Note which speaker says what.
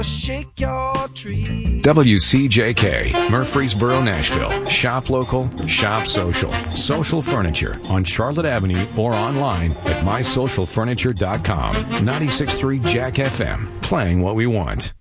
Speaker 1: Shake your tree.
Speaker 2: WCJK, Murfreesboro, Nashville. Shop local, shop social. Social Furniture on Charlotte Avenue or online at mysocialfurniture.com. 96.3 Jack FM, playing what we want.